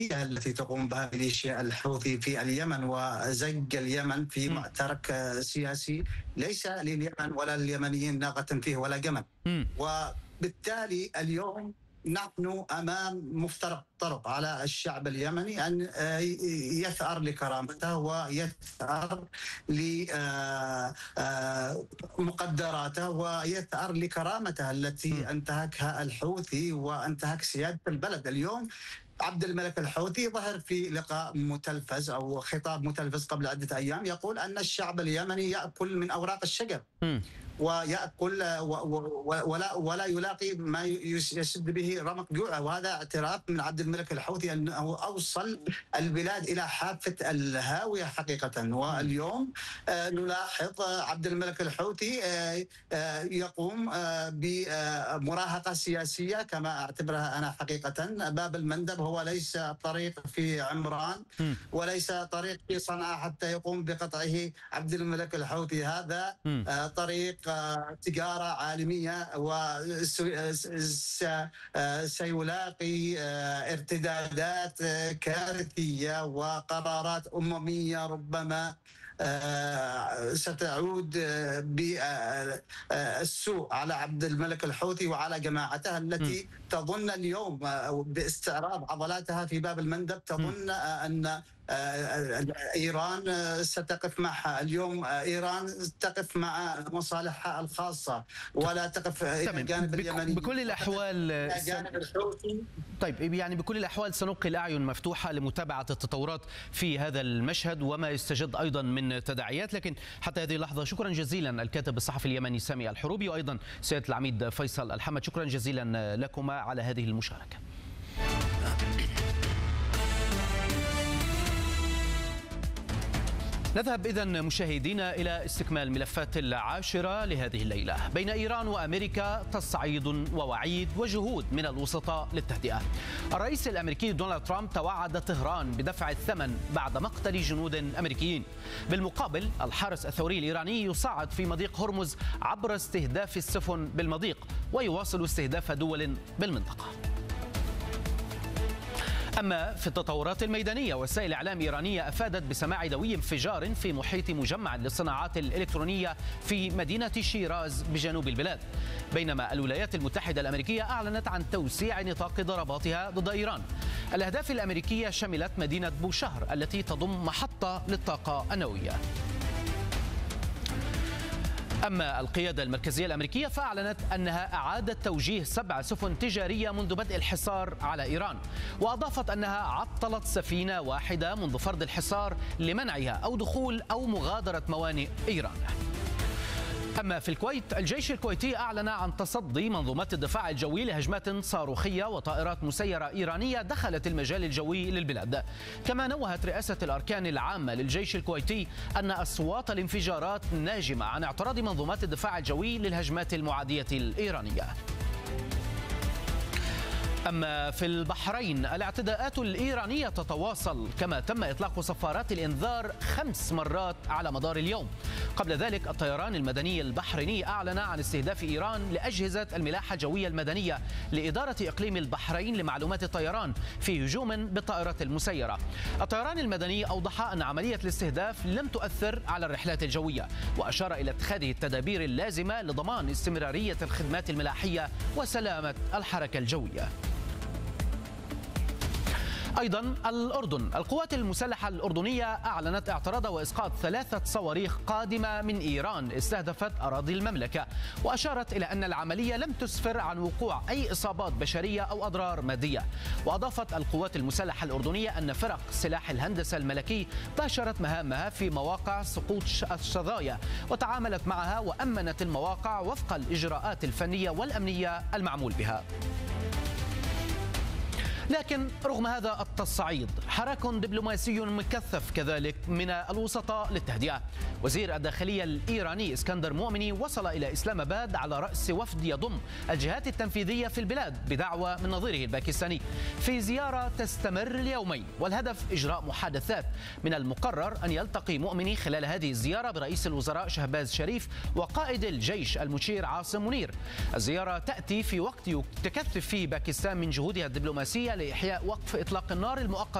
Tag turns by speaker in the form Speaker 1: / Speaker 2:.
Speaker 1: التي تقوم بها ميليشيا الحوثي في اليمن وزج اليمن في معترك سياسي ليس لليمن ولا لليمنيين ناقة فيه ولا جمل. وبالتالي اليوم نحن أمام مفترق طرق على الشعب اليمني أن يثأر لكرامته ويثأر لمقدراته ويثأر لكرامته التي انتهكها الحوثي وانتهك سيادة البلد. اليوم عبد الملك الحوثي ظهر في لقاء متلفز أو خطاب متلفز قبل عدة أيام يقول أن الشعب اليمني يأكل من أوراق الشجر ويأكل ولا يلاقي ما يسد به رمق جوعه، وهذا اعتراف من عبد الملك الحوثي أنه أوصل البلاد إلى حافة الهاوية حقيقة. واليوم نلاحظ عبد الملك الحوثي يقوم بمراهقة سياسية كما أعتبرها أنا حقيقة. باب المندب هو ليس طريق في عمران وليس طريق في صنعاء حتى يقوم بقطعه عبد الملك الحوثي، هذا طريق تجارة عالمية وسيلاقي ارتدادات كارثية وقرارات أممية ربما ستعود بالسوء على عبد الملك الحوثي وعلى جماعته التي تظن اليوم باستعراض عضلاتها في باب المندب تظن أن إيران ستقف معها. اليوم إيران تقف مع مصالحها الخاصة ولا تقف إلى جانب اليمني.
Speaker 2: بكل الأحوال طيب يعني بكل الأحوال سنبقي الأعين مفتوحة لمتابعة التطورات في هذا المشهد وما يستجد أيضا من تداعيات. لكن حتى هذه اللحظة شكرا جزيلا الكاتب الصحفي اليمني سامي الحروبي وأيضا سيادة العميد فيصل الحمد، شكرا جزيلا لكما على هذه المشاركة. نذهب إذن مشاهدينا إلى استكمال ملفات العاشرة لهذه الليلة. بين إيران وأمريكا تصعيد ووعيد وجهود من الوسطاء للتهدئة. الرئيس الأمريكي دونالد ترامب توعد طهران بدفع الثمن بعد مقتل جنود أمريكيين. بالمقابل الحرس الثوري الإيراني يصعد في مضيق هرمز عبر استهداف السفن بالمضيق ويواصل استهداف دول بالمنطقة. أما في التطورات الميدانية وسائل إعلام إيرانية أفادت بسماع دوي انفجار في محيط مجمع للصناعات الإلكترونية في مدينة شيراز بجنوب البلاد، بينما الولايات المتحدة الأمريكية أعلنت عن توسيع نطاق ضرباتها ضد إيران. الأهداف الأمريكية شملت مدينة بوشهر التي تضم محطة للطاقة النووية. أما القيادة المركزية الأمريكية فأعلنت أنها أعادت توجيه 7 سفن تجارية منذ بدء الحصار على إيران، وأضافت أنها عطلت سفينة واحدة منذ فرض الحصار لمنعها أو دخول أو مغادرة موانئ إيران. أما في الكويت الجيش الكويتي أعلن عن تصدي منظومات الدفاع الجوي لهجمات صاروخية وطائرات مسيرة إيرانية دخلت المجال الجوي للبلاد. كما نوهت رئاسة الأركان العامة للجيش الكويتي أن أصوات الانفجارات ناجمة عن اعتراض منظومات الدفاع الجوي للهجمات المعادية الإيرانية. أما في البحرين الاعتداءات الإيرانية تتواصل، كما تم إطلاق صفارات الإنذار 5 مرات على مدار اليوم. قبل ذلك الطيران المدني البحريني أعلن عن استهداف إيران لأجهزة الملاحة الجوية المدنية لإدارة إقليم البحرين لمعلومات الطيران في هجوم بالطائرات المسيرة. الطيران المدني أوضح أن عملية الاستهداف لم تؤثر على الرحلات الجوية، وأشار إلى اتخاذه التدابير اللازمة لضمان استمرارية الخدمات الملاحية وسلامة الحركة الجوية. أيضا الأردن القوات المسلحة الأردنية أعلنت اعتراض وإسقاط 3 صواريخ قادمة من إيران استهدفت أراضي المملكة، وأشارت إلى أن العملية لم تسفر عن وقوع أي إصابات بشرية أو أضرار مادية. وأضافت القوات المسلحة الأردنية أن فرق سلاح الهندسة الملكي باشرت مهامها في مواقع سقوط الشظايا وتعاملت معها وأمنت المواقع وفق الإجراءات الفنية والأمنية المعمول بها. لكن رغم هذا التصعيد حراك دبلوماسي مكثف كذلك من الوسطاء للتهدئة. وزير الداخلية الإيراني اسكندر مؤمني وصل إلى إسلام آباد على رأس وفد يضم الجهات التنفيذية في البلاد بدعوة من نظيره الباكستاني في زيارة تستمر اليومين، والهدف إجراء محادثات. من المقرر أن يلتقي مؤمني خلال هذه الزيارة برئيس الوزراء شهباز شريف وقائد الجيش المشير عاصم منير. الزيارة تأتي في وقت تكثف فيه باكستان من جهودها الدبلوماسية لإحياء وقف إطلاق النار المؤقت